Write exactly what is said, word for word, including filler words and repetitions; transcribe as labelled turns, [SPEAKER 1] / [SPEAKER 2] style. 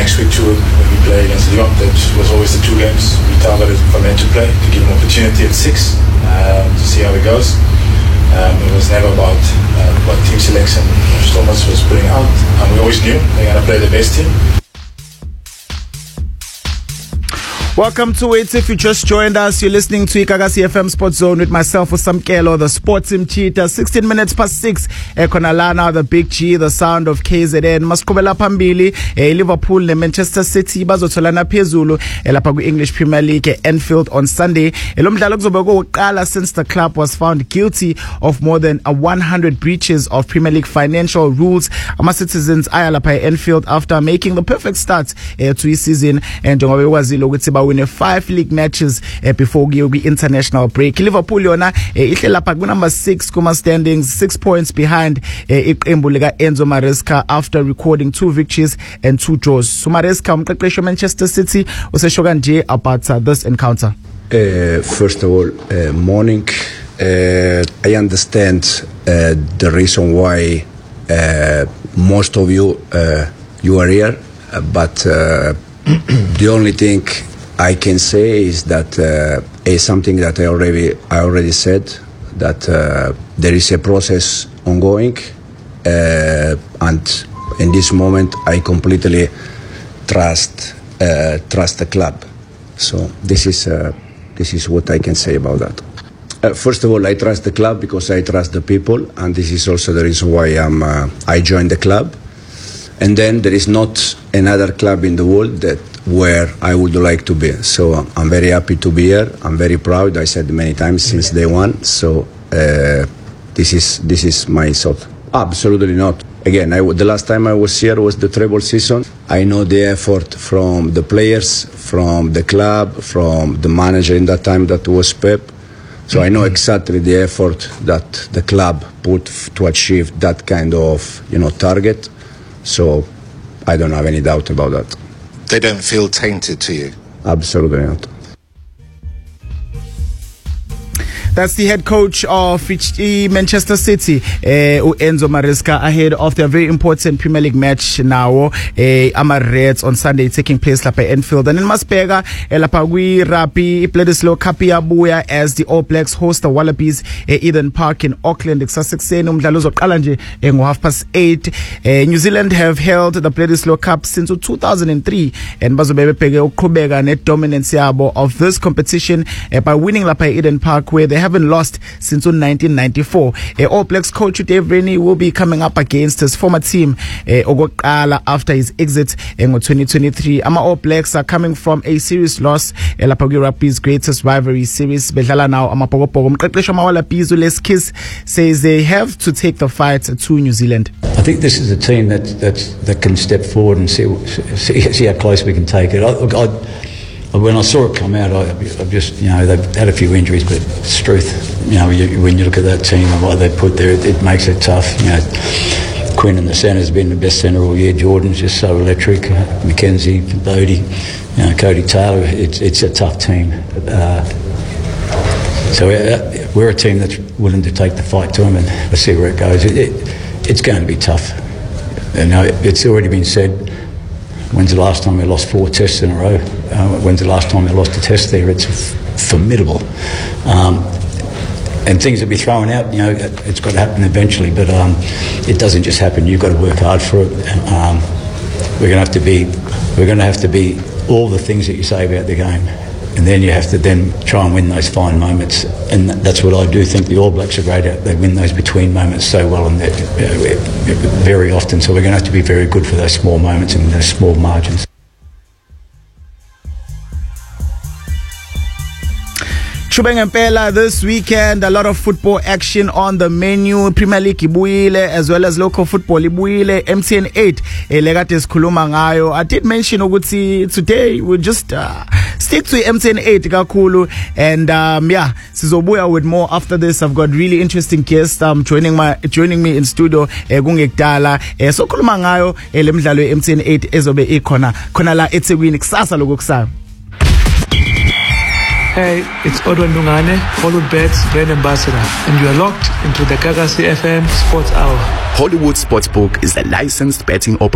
[SPEAKER 1] next week too, when we play against Lyon, that was always the two games we targeted for men to play, to give them opportunity at six, um, to see how it goes. Um, it was never about uh, what team selection Thomas was putting out, and we always knew they're going to play the best team.
[SPEAKER 2] Welcome to it. If you just joined us, you're listening to Ikagasi F M Sports Zone with myself, Usamkelo, the sports team cheetah. sixteen minutes past six. Ekonalana, the Big G, the sound of K Z N. Maskobela Pambili, eh, Liverpool, ne Manchester City, bazotholana phezulu, elapha ku English Premier League, Anfield on Sunday. Elomdlalo kuzoba uqala since the club was found guilty of more than a one hundred breaches of Premier League financial rules. Ama citizens ayalapha Anfield after making the perfect start eh, to his season, and njengoba bekwazile ukuthi ba win five league matches uh, before the international break. Liverpool yona ihle lapha ku number six kuma standings, six points behind iqembu lika Enzo Maresca after recording two victories and two draws. So Maresca, umqeqeshi Manchester City, usesho kanje about uh, this encounter.
[SPEAKER 3] Uh, first of all, uh, morning. Uh, I understand uh, the reason why uh, most of you uh, you are here, uh, but uh, the only thing I can say is that uh, is something that I already I already said, that uh, there is a process ongoing, uh, and in this moment I completely trust uh, trust the club. So this is uh, this is what I can say about that. Uh, first of all, I trust the club because I trust the people, and this is also the reason why I'm uh, I joined the club. And then there is not another club in the world that where I would like to be. So uh, I'm very happy to be here. I'm very proud. I said many times since day one. So uh, this is this is my thought. Absolutely not. Again, I, the last time I was here was the treble season. I know the effort from the players, from the club, from the manager in that time that was Pep. So I know exactly the effort that the club put f- to achieve that kind of, you know, target. So I don't have any doubt about that.
[SPEAKER 4] They don't feel tainted to you?
[SPEAKER 3] Absolutely not.
[SPEAKER 2] That's the head coach of Manchester City, uh, Enzo Maresca, ahead of their very important Premier League match now, uh, Ama Reds on Sunday, taking place at Anfield. And in Maspega, Elapagui Rapi, Bledisloe Kapia Buya as the All Blacks host the Wallabies, uh, Eden Park in Auckland. Half past eight. Uh, New Zealand have held the Bledisloe Cup since two thousand three, and Bazobebe Pege Ukubega net dominance of this competition uh, by winning Lapa Eden Park, where they have haven't lost since nineteen ninety-four. Uh, All Blacks coach Dave Rennie will be coming up against his former team uh, Ogoqala after his exit in twenty twenty-three. Ama All Blacks are coming from a serious loss. Elapagui Rugby's greatest rivalry series. Bedlala now Ama Pogopogo. Mqeqeshi Wallabies Les Kiss says they have to take the fight to New Zealand.
[SPEAKER 5] I think this is a team that that's, that can step forward and see see, see how close we can take it. I, I, When I saw it come out, I, I just, you know, they've had a few injuries, but it's truth. You know, you, when you look at that team and what they put there, it, it makes it tough. You know, Quinn in the centre has been the best centre all year. Jordan's just so electric. Uh, Mackenzie, Bodie, you know, Cody Taylor. It's it's a tough team. Uh, so we're, we're a team that's willing to take the fight to them, and we'll see where it goes. It, it, it's going to be tough. You know, it, it's already been said. When's the last time we lost four tests in a row? Uh, when's the last time we lost a test there? It's f- formidable. Um, and things will be thrown out, you know, it's got to happen eventually, but um, it doesn't just happen. You've got to work hard for it. Um, we're going to have to be, we're going to have to be all the things that you say about the game. And then you have to then try and win those fine moments. And that's what I do think the All Blacks are great at. They win those between moments so well, and uh, very often. So we're going to have to be very good for those small moments and those small margins.
[SPEAKER 2] Shubeng Mpela, this weekend, a lot of football action on the menu. Premier League ibuile, as well as local football ibuile. M T N eight, Legate Sikhuluma ngayo. I did mention ukuthi today we'll just uh, stick to M T N eight kakhulu, and um, yeah, sizobuya with more after this. I've got really interesting guests um, joining my joining me in studio. Kungekudala eh, so khuluma ngayo le midlalo ye M T N eight ezobe ikhona khona la eThekwini kusasa lokukusasa.
[SPEAKER 6] Hey, it's Odwan Dungane, Hollywoodbets brand ambassador, and you are locked into the Ikagasi F M Sports Hour.
[SPEAKER 7] Hollywood Sportsbook is a licensed betting operator.